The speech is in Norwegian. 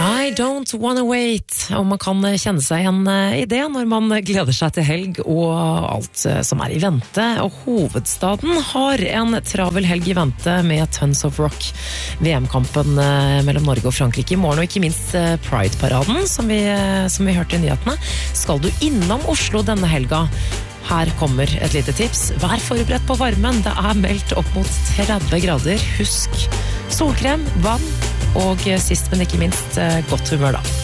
I don't wanna wait, og man kan kjenne seg igjen i det når man gleder seg til helg og alt som i vente. Og hovedstaden har en travel helg i vente med Tons of Rock. VM-kampen mellom Norge og Frankrike i morgen, og ikke minst Pride-paraden, som vi hørte i nyhetene. Skal du innom Oslo denne helga? Her kommer et lite tips. Vær forberedt på varmen. Det meldt opp mot 30 grader. Husk solkrem, vann og sist, men ikke minst, godt humør da.